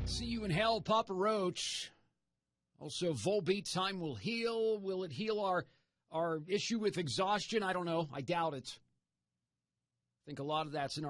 See you in hell, Papa Roach. Also, Volbeat, time will heal. Will it heal our issue with exhaustion? I don't know. I doubt it. I think a lot of that's in our